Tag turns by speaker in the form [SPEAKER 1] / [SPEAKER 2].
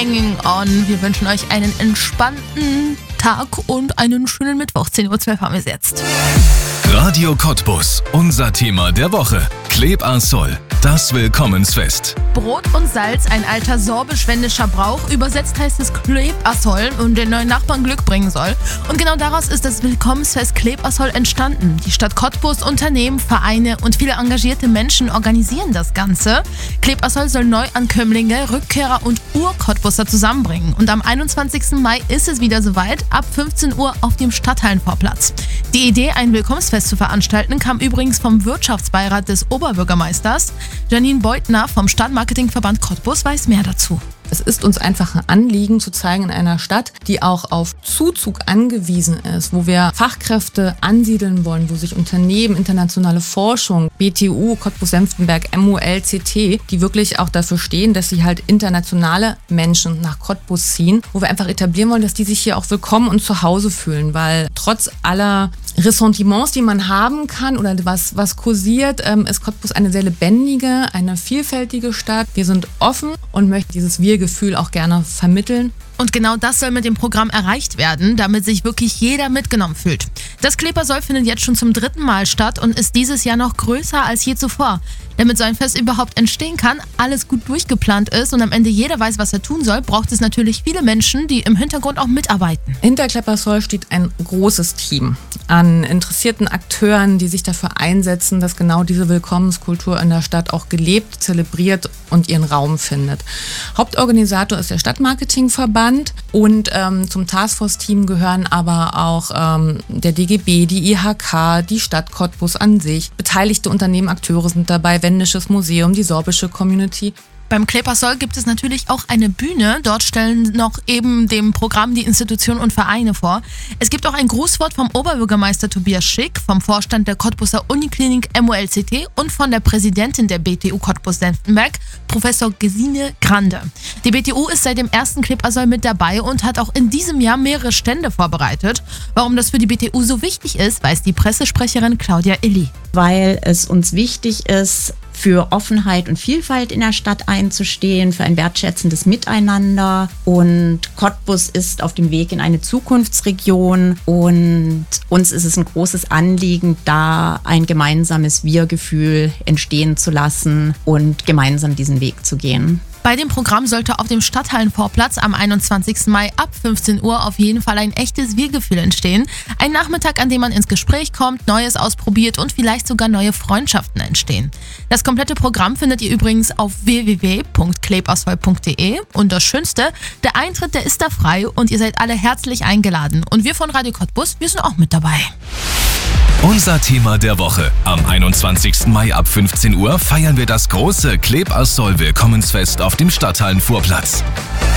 [SPEAKER 1] Hanging On. Wir wünschen euch einen entspannten Tag und einen schönen Mittwoch. 10:12 Uhr haben wir es jetzt.
[SPEAKER 2] Radio Cottbus, unser Thema der Woche. Kleb-a-Sol, das Willkommensfest.
[SPEAKER 1] Brot und Salz, ein alter sorbisch-wendischer Brauch. Übersetzt heißt es Kleb-a-Sol und den neuen Nachbarn Glück bringen soll. Und genau daraus ist das Willkommensfest Kleb-a-Sol entstanden. Die Stadt Cottbus, Unternehmen, Vereine und viele engagierte Menschen organisieren das Ganze. Kleb-a-Sol soll Neuankömmlinge, Rückkehrer und Ur-Cottbuser zusammenbringen. Und am 21. Mai ist es wieder soweit, ab 15 Uhr auf dem Stadthallenvorplatz. Die Idee, ein Willkommensfest zu veranstalten, kam übrigens vom Wirtschaftsbeirat des Oberbürgermeisters. Janine Beutner vom Stadtmarketingverband Cottbus weiß mehr dazu.
[SPEAKER 3] Es ist uns einfach ein Anliegen zu zeigen in einer Stadt, die auch auf Zuzug angewiesen ist, wo wir Fachkräfte ansiedeln wollen, wo sich Unternehmen, internationale Forschung, BTU, Cottbus-Senftenberg, MUL-CT, die wirklich auch dafür stehen, dass sie halt internationale Menschen nach Cottbus ziehen, wo wir einfach etablieren wollen, dass die sich hier auch willkommen und zu Hause fühlen, weil trotz aller Ressentiments, die man haben kann oder was kursiert, ist Cottbus eine sehr lebendige, eine vielfältige Stadt. Wir sind offen und möchten dieses Wir-Gefühl auch gerne vermitteln.
[SPEAKER 1] Und genau das soll mit dem Programm erreicht werden, damit sich wirklich jeder mitgenommen fühlt. Das Kleb-a-Sol findet jetzt schon zum 3. Mal statt und ist dieses Jahr noch größer als je zuvor. Damit so ein Fest überhaupt entstehen kann, alles gut durchgeplant ist und am Ende jeder weiß, was er tun soll, braucht es natürlich viele Menschen, die im Hintergrund auch mitarbeiten.
[SPEAKER 3] Hinter Kleb-a-Sol steht ein großes Team an interessierten Akteuren, die sich dafür einsetzen, dass genau diese Willkommenskultur in der Stadt auch gelebt, zelebriert und ihren Raum findet. Hauptorganisator ist der Stadtmarketingverband und zum Taskforce-Team gehören aber auch der DGB, die IHK, die Stadt Cottbus an sich. Beteiligte Unternehmen, Akteure sind dabei, Wendisches Museum, die sorbische Community.
[SPEAKER 1] Beim Kleb-a-Sol gibt es natürlich auch eine Bühne. Dort stellen noch eben dem Programm die Institutionen und Vereine vor. Es gibt auch ein Grußwort vom Oberbürgermeister Tobias Schick, vom Vorstand der Cottbuser Uniklinik MUL-CT und von der Präsidentin der BTU Cottbus-Senftenberg, Professor Gesine Grande. Die BTU ist seit dem ersten Kleb-a-Sol mit dabei und hat auch in diesem Jahr mehrere Stände vorbereitet. Warum das für die BTU so wichtig ist, weiß die Pressesprecherin Claudia Illy.
[SPEAKER 4] Weil es uns wichtig ist, für Offenheit und Vielfalt in der Stadt einzustehen, für ein wertschätzendes Miteinander. Und Cottbus ist auf dem Weg in eine Zukunftsregion und uns ist es ein großes Anliegen, da ein gemeinsames Wir-Gefühl entstehen zu lassen und gemeinsam diesen Weg zu gehen.
[SPEAKER 1] Bei dem Programm sollte auf dem Stadthallenvorplatz am 21. Mai ab 15 Uhr auf jeden Fall ein echtes Wir-Gefühl entstehen. Ein Nachmittag, an dem man ins Gespräch kommt, Neues ausprobiert und vielleicht sogar neue Freundschaften entstehen. Das komplette Programm findet ihr übrigens auf www.kleb-a-sol.de. Und das Schönste, der Eintritt, der ist da frei und ihr seid alle herzlich eingeladen. Und wir von Radio Cottbus, wir sind auch mit dabei.
[SPEAKER 2] Unser Thema der Woche. Am 21. Mai ab 15 Uhr feiern wir das große Kleb-a-Sol Willkommensfest auf dem Stadthallenvorplatz.